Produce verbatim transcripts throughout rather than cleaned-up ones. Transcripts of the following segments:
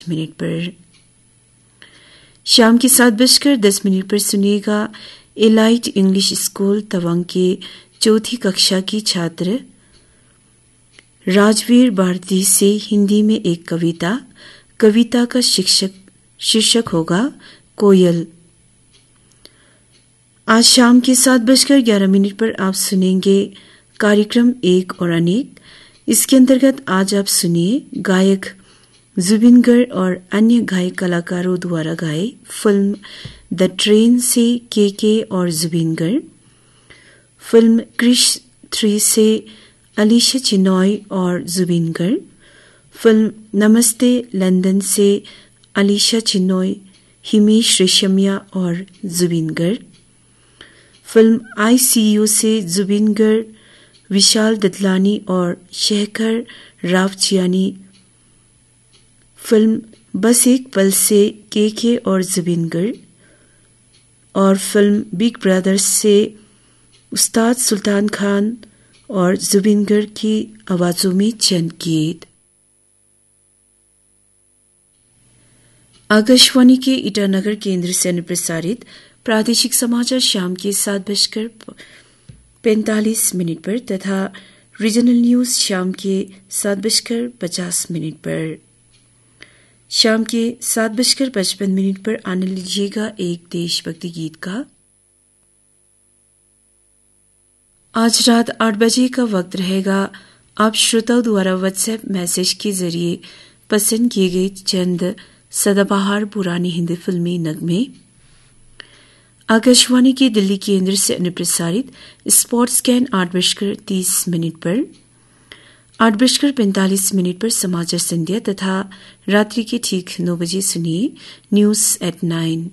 Minute पर। शाम के सात बजकर दस मिनट पर सुनिएगा एलाइट इंग्लिश स्कूल तवांग के चौथी कक्षा की छात्र राजवीर भारती से हिंदी में एक कविता। कविता का शिक्षक शीर्षक होगा कोयल। आज शाम के सात बजकर ग्यारह मिनट पर आप सुनेंगे कार्यक्रम एक और अनेक। इसके अंतर्गत आज आप सुनिए गायक जुबिन गर्ग और अन्य गायक कलाकारों द्वारा गाए फिल्म द ट्रेन से के के और जुबिन गर्ग, फिल्म क्रिश थ्री से अलीशा चिनॉय और जुबिन गर्ग, फिल्म नमस्ते लंदन से अलीशा चिनॉय, हिमेश रेशमिया और Zubin Garg, film I C you से जुबिन गर्ग, विशाल ददलानी और शेखर रावचियानी, फिल्म बस एक पल से के के और जुबिन गर्ग, और फिल्म बिग ब्रदर्स से उस्ताद सुल्तान खान और जुबिन गर्ग की आवाजों में चंद गीत। आकाशवाणी के ईटानगर केंद्र से अनुप्रसारित प्रादेशिक समाचार शाम के सात बजकर पैंतालीस मिनट पर तथा रीजनल न्यूज शाम के सात बजकर पचास मिनट पर। शाम के सात बजकर पचपन मिनट पर आने लीजिएगा एक देशभक्ति गीत का। आज रात आठ बजे का वक्त रहेगा आप श्रोताओं द्वारा व्हाट्सएप मैसेज के जरिए पसंद किए गए चंद सदाबहार पुरानी हिंदी फिल्मी नगमे। आकाशवाणी के दिल्ली केंद्र से अनुप्रसारित स्पॉट स्कैन आठ बजकर तीस मिनट पर, आठ बजकर पैंतालीस मिनट पर समाचार संध्या तथा रात्रि के ठीक नौ बजे सुनिए न्यूज एट नाइन।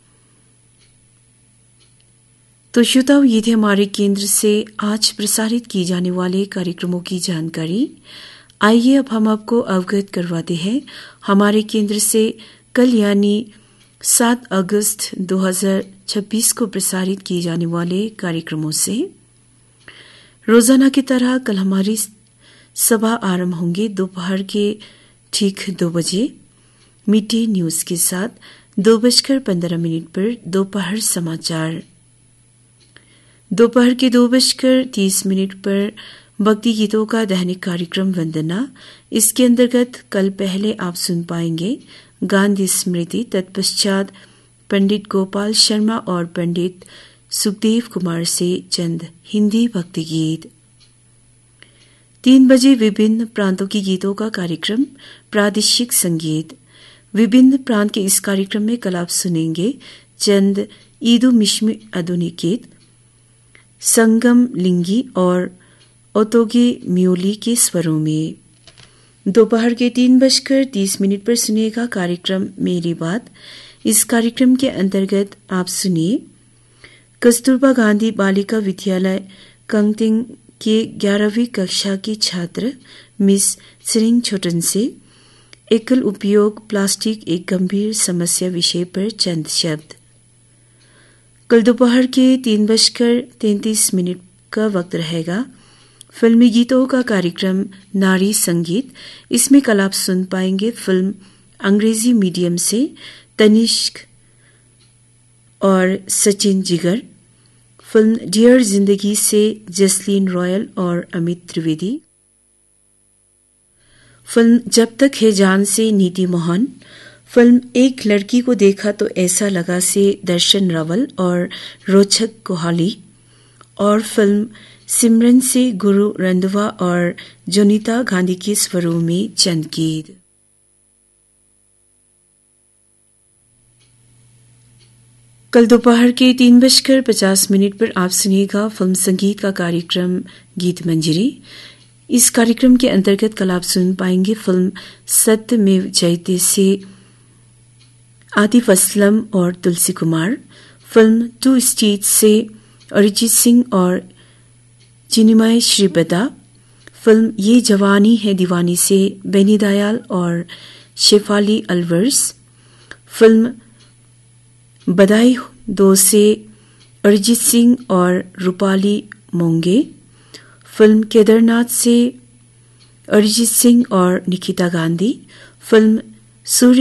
तो श्रोताओं, ये थे हमारे केंद्र से आज प्रसारित किए जाने वाले कार्यक्रमों की जानकारी। आइए अब हम आपको अवगत करवाते हैं हमारे केंद्र से कल यानी सात अगस्त दो हज़ार छब्बीस को प्रसारित किए जाने वाले कार्यक्रमों से। रोजाना की तरह कल हमारी सभा आरंभ होंगे दोपहर के ठीक दो बजे मिड डे न्यूज के साथ। दो बजकर पंद्रह मिनट पर दोपहर समाचार, दोपहर के दो बजकर तीस मिनट पर भक्ति गीतों का दैनिक कार्यक्रम वंदना। इसके अंतर्गत कल पहले आप सुन पाएंगे गांधी स्मृति, तत्पश्चात पंडित गोपाल शर्मा और पंडित सुखदेव कुमार से चंद हिंदी भक्ति गीत। तीन बजे विभिन्न प्रांतों के गीतों का कार्यक्रम प्रादेशिक संगीत। विभिन्न प्रांत के इस कार्यक्रम में कल आप सुनेंगे चंद ईदु मिश्मी आधुनिक गीत, संगम लिंगी और ओतोगे म्योली के स्वरों में। दोपहर के तीन बजकर तीस मिनट पर सुनिएगा कार्यक्रम मेरी बात। इस कार्यक्रम के अंतर्गत आप सुनिए कस्तूरबा गांधी बालिका विद्यालय कंगटिंग के ग्यारहवीं कक्षा की छात्र मिस सिरिंग छोटन से एकल उपयोग प्लास्टिक एक गंभीर समस्या विषय पर चंद शब्द। कल दोपहर के तीन बजकर तैंतीस मिनट का वक्त रहेगा फिल्मी गीतों का कार्यक्रम नारी संगीत। इसमें कल आप सुन पाएंगे फिल्म अंग्रेजी मीडियम से तनिष्क और सचिन जिगर, फिल्म डियर जिंदगी से जसलीन रॉयल और अमित त्रिवेदी, फिल्म जब तक है जान से नीति मोहन, फिल्म एक लड़की को देखा तो ऐसा लगा से दर्शन रावल और रोचक कोहाली, और फिल्म सिमरन से गुरु रंधवा और जोनीता गांधी के स्वरों में चंद गीत। कल दोपहर के तीन बजकर पचास मिनट पर आप सुनिएगा फिल्म संगीत का कार्यक्रम गीत मंजरी। इस कार्यक्रम के अंतर्गत कल आप सुन पाएंगे फिल्म सत्यमेव जयते से आतिफ असलम और तुलसी कुमार, फिल्म टू स्टेट्स से अरिजीत सिंह और चिन्मय श्रीबदा, फिल्म ये जवानी है दीवानी से बेनी दयाल और शेफाली अलवर्स, फिल्म बधाई दो से अरिजीत सिंह और रूपाली मोंगे, फिल्म केदारनाथ से अरिजीत सिंह और निकिता गांधी, फिल्म सूर्य